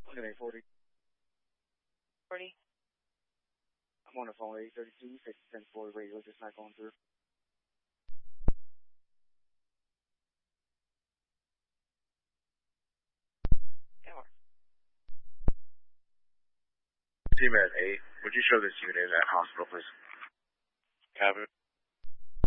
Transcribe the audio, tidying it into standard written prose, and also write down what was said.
Look at 840. 40. I'm on the phone, 832, 610 radio, just not going through. T-Man 8, would you show this unit at hospital, please? Copy.